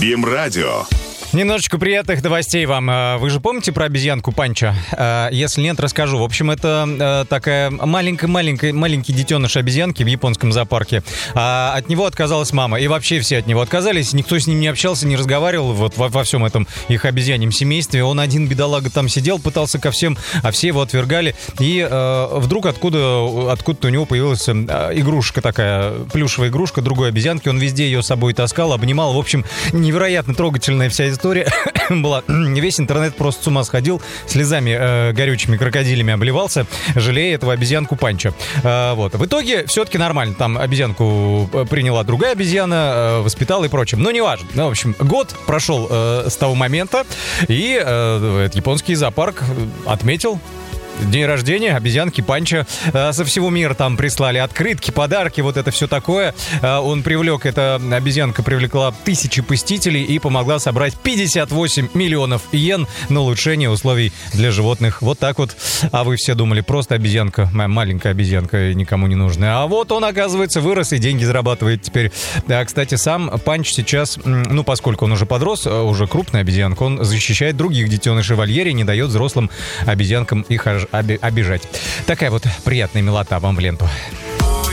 БИМ-радио. Немножечко приятных новостей вам. Вы же помните про обезьянку Панчо? Если нет, расскажу. В общем, это такая маленький детеныш обезьянки в японском зоопарке. От него отказалась мама. И вообще все от него отказались. Никто с ним не общался, не разговаривал вот во всем этом их обезьяньем семействе. Он один, бедолага, там сидел, пытался ко всем, а все его отвергали. И вдруг откуда-то у него появилась игрушка такая, плюшевая игрушка другой обезьянки. Он везде ее с собой таскал, обнимал. В общем, невероятно трогательная вся история была. Весь интернет просто с ума сходил, слезами горючими крокодилями обливался, жалея этого обезьянку Панчо. Вот. В итоге все-таки нормально. Там обезьянку приняла другая обезьяна, воспитала и прочее. Но неважно. Ну, в общем, год прошел с того момента, и японский зоопарк отметил день рождения обезьянки Панчо. Со всего мира там прислали открытки, подарки, вот это все такое. Эта обезьянка привлекла тысячи посетителей и помогла собрать 58 миллионов йен на улучшение условий для животных. Вот так вот. А вы все думали, просто обезьянка, маленькая обезьянка, никому не нужная. А вот он, оказывается, вырос и деньги зарабатывает теперь. Кстати, сам Панч сейчас, поскольку он уже подрос, уже крупная обезьянка, он защищает других детенышей в вольере, не дает взрослым обезьянкам их обижать. Такая вот приятная милота вам в ленту.